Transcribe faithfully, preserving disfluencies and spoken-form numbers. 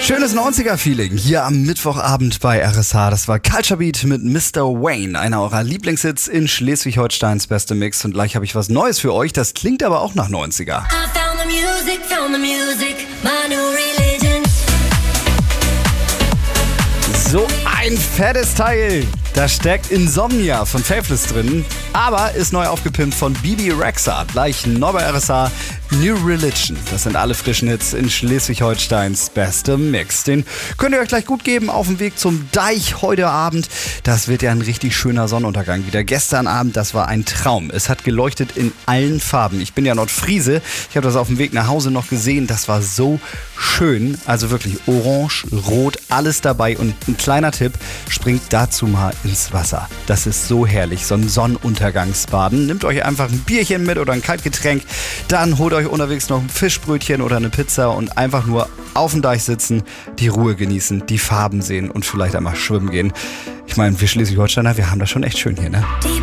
Schönes neunziger-Feeling hier am Mittwochabend bei R S H. Das war Culture Beat mit Mister Wayne, einer eurer Lieblingshits in Schleswig-Holsteins beste Mix. Und gleich habe ich was Neues für euch, das klingt aber auch nach neunziger. I found the music, found the music, my new religion. So ein fettes Teil. Da steckt Insomnia von Faithless drin, aber ist neu aufgepimpt von Bibi Rexha. Gleich neu bei R S H, New Religion. Das sind alle frischen Hits in Schleswig-Holsteins beste Mix. Den könnt ihr euch gleich gut geben auf dem Weg zum Deich heute Abend. Das wird ja ein richtig schöner Sonnenuntergang wieder. Gestern Abend, das war ein Traum. Es hat geleuchtet in allen Farben. Ich bin ja Nordfriese. Ich habe das auf dem Weg nach Hause noch gesehen. Das war so schön. Also wirklich orange, rot, alles dabei. Und ein kleiner Tipp, springt dazu mal ins Wasser. Das ist so herrlich, so ein Sonnenuntergangsbaden. Nehmt euch einfach ein Bierchen mit oder ein Kaltgetränk, dann holt euch unterwegs noch ein Fischbrötchen oder eine Pizza und einfach nur auf dem Deich sitzen, die Ruhe genießen, die Farben sehen und vielleicht einmal schwimmen gehen. Ich meine, wir Schleswig-Holsteiner, wir haben das schon echt schön hier, ne? Deep